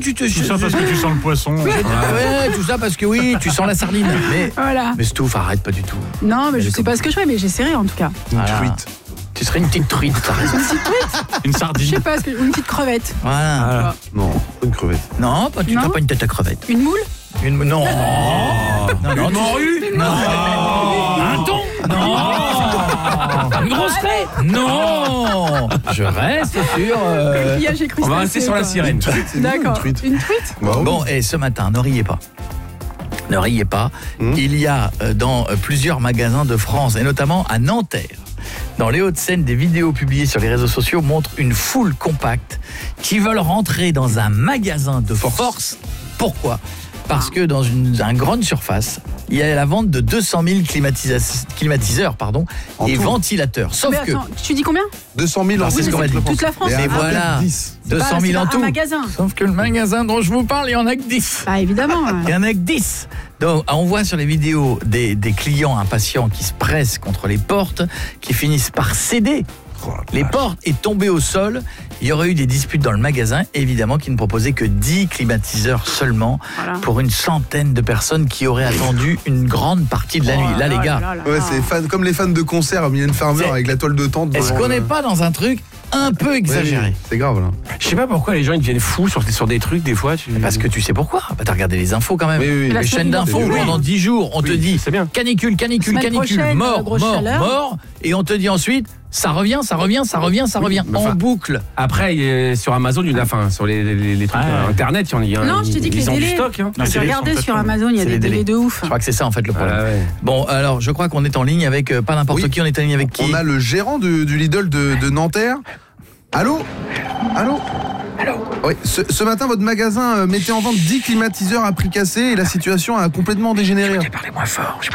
tu te... Tout ça parce que tu sens le poisson. Ouais, tout ça parce que oui, tu sens la sardine. Mais Stouff, arrête pas du tout. Non, mais je sais pas ce que je ferais, mais j'essaierai en tout cas. Une truite. Tu serais une petite truite. Une petite truite. Une Je sardine. sais pas, une petite crevette. Voilà. Non, pas une crevette. Non, pas, tu Non. n'as pas une tête à crevette. Une moule. Non. Non. Une morue. Non. Un thon. Non. Une grosse raie. Non. Je reste sur... J'ai cru On va rester sur la sirène. D'accord. Une truite. Bon, et ce matin, ne riez pas. Ne riez pas. Il y a dans plusieurs magasins de France, et notamment à Nanterre, dans les Hauts-de-Seine, des vidéos publiées sur les réseaux sociaux montrent une foule compacte qui veulent rentrer dans un magasin de force. Pourquoi ? Parce que dans une grande surface, il y a la vente de 200 000 climatiseurs En et tout. ventilateurs. Sauf Mais que... attends, tu dis combien? 200 000 en c'est ce qu'on m'a dit. Toute la France. Mais voilà, 10. 200 000 en tout. Un magasin. Sauf que le magasin dont je vous parle, il y en a que 10. Bah évidemment. Il y en a que 10. Donc, on voit sur les vidéos des clients impatients qui se pressent contre les portes, qui finissent par céder. Les portes et tomber au sol. Il y aurait eu des disputes dans le magasin, évidemment, qui ne proposaient que 10 climatiseurs seulement pour une centaine de personnes qui auraient attendu une grande partie de la nuit. Là, les gars, Ouais, c'est comme les fans de concert à Mylène Farmer C'est- avec la toile de tente. est-ce devant, qu'on n'est pas dans un truc un peu exagéré? C'est grave là. Je sais pas pourquoi les gens ils deviennent fous sur des trucs des fois. Parce que tu sais pourquoi. Bah, t'as regardé les infos quand même. Oui. La Les chaînes d'infos, c'est pendant 10 jours, on te dit c'est bien. canicule, Semaine prochaine, mort, grosse chaleur. et on te dit ensuite ça revient mais en enfin, boucle. Après sur Amazon, sur les trucs internet, il y a Non, je te dis que les ils ont du délais. stock. Hein. J'ai regardé sur Amazon, il y a C'est des les délais délais. de ouf. Je crois que c'est ça en fait le problème. Ah ouais. Bon, alors je crois qu'on est en ligne avec pas n'importe Oui. qui, on est en ligne avec qui? On a le gérant du Lidl de Nanterre. Allô. Oui, ce matin, votre magasin mettait en vente 10 climatiseurs à prix cassé et la situation a complètement dégénéré. Parlez moins fort.